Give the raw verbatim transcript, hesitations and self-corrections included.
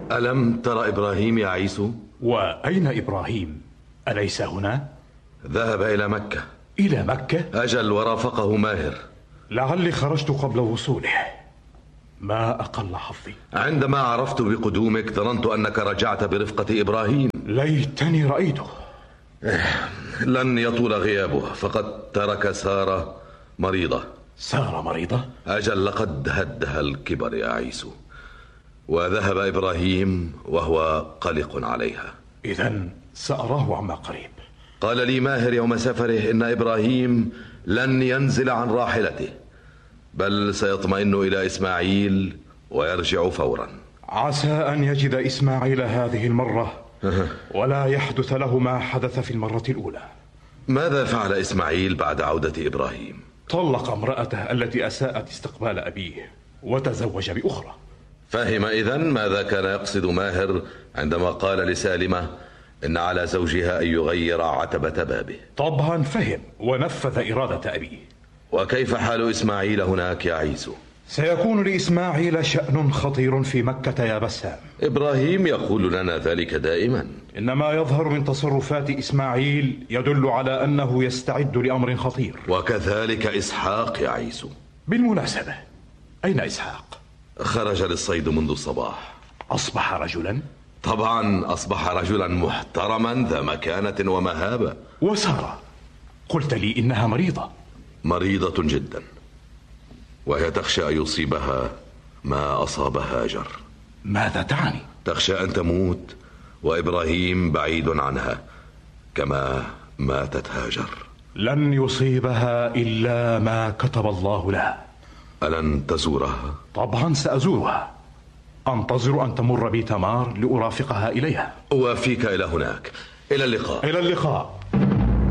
ألم ترى إبراهيم يا عيسو؟ وأين إبراهيم؟ أليس هنا؟ ذهب إلى مكة. إلى مكة؟ أجل، ورافقه ماهر. لعلي خرجت قبل وصوله. ما أقل حظي. عندما عرفت بقدومك ظننت أنك رجعت برفقة إبراهيم. ليتني رأيته. لن يطول غيابه، فقد ترك سارة مريضة. سارة مريضة؟ أجل، لقد هدها الكبر يا عيسو، وذهب إبراهيم وهو قلق عليها. إذن سأراه عما قريب. قال لي ماهر يوم سفره إن إبراهيم لن ينزل عن راحلته، بل سيطمئن إلى إسماعيل ويرجع فورا. عسى أن يجد إسماعيل هذه المرة ولا يحدث له ما حدث في المرة الأولى. ماذا فعل إسماعيل بعد عودة إبراهيم؟ طلق امرأته التي أساءت استقبال أبيه وتزوج بأخرى. فهم إذن ماذا كان يقصد ماهر عندما قال لسالمة إن على زوجها أن يغير عتبة بابه؟ طبعا فهم ونفذ إرادة أبيه. وكيف حال إسماعيل هناك يا عيسو؟ سيكون لإسماعيل شأن خطير في مكة يا بسام. إبراهيم يقول لنا ذلك دائما. إنما يظهر من تصرفات إسماعيل يدل على أنه يستعد لأمر خطير. وكذلك إسحاق يا عيسو. بالمناسبة، أين إسحاق؟ خرج للصيد منذ الصباح. أصبح رجلا؟ طبعا أصبح رجلا محترما ذا مكانة ومهابة. وسارة قلت لي إنها مريضة. مريضة جدا، وهي تخشى أن يصيبها ما أصاب هاجر. ماذا تعني؟ تخشى أن تموت وإبراهيم بعيد عنها كما ماتت هاجر. لن يصيبها إلا ما كتب الله لها. ألن تزورها؟ طبعا سأزورها. أنتظر أن تمر بي تمار لأرافقها إليها. أوافيك إلى هناك. إلى اللقاء. إلى اللقاء.